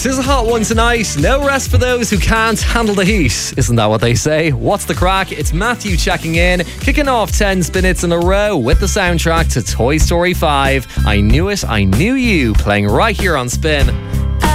'Tis a hot one tonight. No rest for those who can't handle the heat. Isn't that what they say? What's the crack? It's Matthew checking in, kicking off 10 minutes in a row with the soundtrack to Toy Story 5. I Knew It, I Knew You, playing right here on Spin.